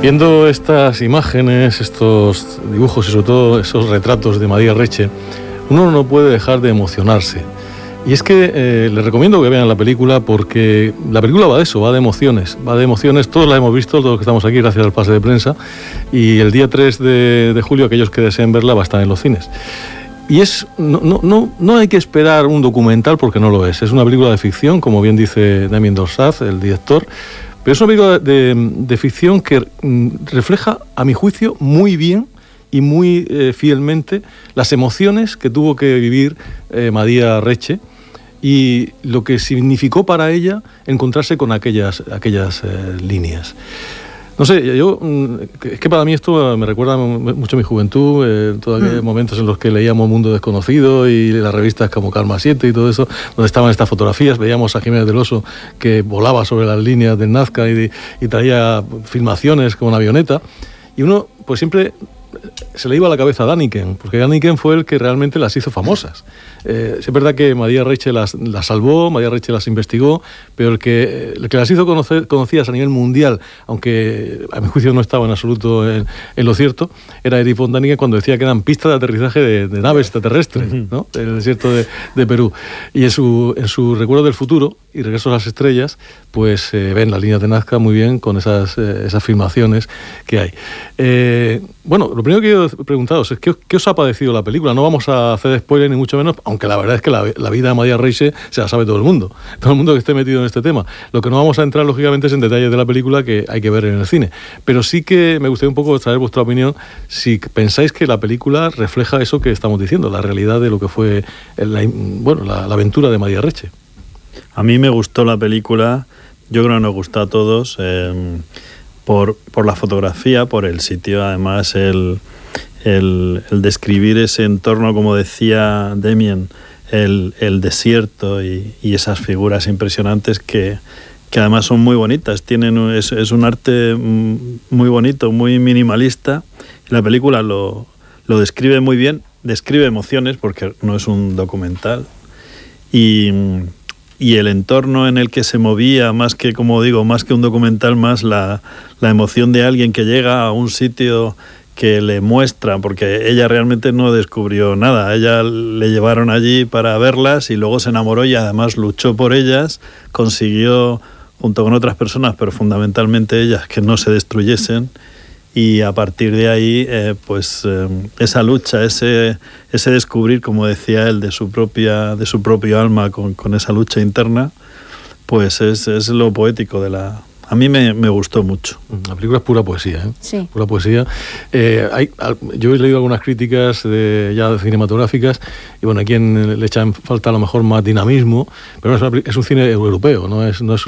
Viendo estas imágenes, estos dibujos y sobre todo esos retratos de María Reche, uno no puede dejar de emocionarse. Y es que les recomiendo que vean la película porque la película va de eso, va de emociones, todos la hemos visto, todos los que estamos aquí gracias al pase de prensa, y el día 3 de julio aquellos que deseen verla va a estar en los cines. Y no hay que esperar un documental porque no lo es una película de ficción, como bien dice Damien Dorsaz, el director, pero es una película de ficción que refleja, a mi juicio, muy bien y muy fielmente las emociones que tuvo que vivir María Reche y lo que significó para ella encontrarse con aquellas líneas. No sé, es que para mí esto me recuerda mucho a mi juventud, todos aquellos momentos en los que leíamos Mundo Desconocido y las revistas como Karma 7 y todo eso, donde estaban estas fotografías, veíamos a Jiménez del Oso que volaba sobre las líneas del Nazca y traía filmaciones con una avioneta, y uno pues siempre se le iba a la cabeza a Däniken, porque Däniken fue el que realmente las hizo famosas. Es verdad que María Reche las salvó, María Reche las investigó, pero el que las hizo conocidas a nivel mundial, aunque a mi juicio no estaba en absoluto en lo cierto, era Erich von Däniken cuando decía que eran pistas de aterrizaje de naves extraterrestres, ¿no? En el desierto de Perú. Y en su Recuerdo del Futuro y Regreso a las Estrellas, pues ven las líneas de Nazca muy bien con esas filmaciones que hay. Bueno, lo primero que yo he preguntado es ¿qué os ha parecido la película? No vamos a hacer spoiler ni mucho menos, aunque la verdad es que la vida de María Reche se la sabe todo el mundo que esté metido en este tema. Lo que no vamos a entrar, lógicamente, es en detalles de la película que hay que ver en el cine. Pero sí que me gustaría un poco saber vuestra opinión, si pensáis que la película refleja eso que estamos diciendo, la realidad de lo que fue la aventura de María Reche. A mí me gustó la película, yo creo que nos gustó a todos, por la fotografía, por el sitio, además el describir ese entorno, como decía Damien, el desierto y esas figuras impresionantes que además son muy bonitas, es un arte muy bonito, muy minimalista. La película lo describe muy bien, describe emociones porque no es un documental, y el entorno en el que se movía, más que un documental, más la emoción de alguien que llega a un sitio que le muestra, porque ella realmente no descubrió nada, ella le llevaron allí para verlas y luego se enamoró y además luchó por ellas, consiguió, junto con otras personas, pero fundamentalmente ellas, que no se destruyesen, y a partir de ahí esa lucha, ese descubrir, como decía él, de su propio alma con esa lucha interna, pues es lo poético de la... A mí me gustó mucho. La película es pura poesía, ¿eh? Sí. Pura poesía. Yo he leído algunas críticas ya cinematográficas y bueno, a quien le echan falta a lo mejor más dinamismo, pero es un cine europeo, no es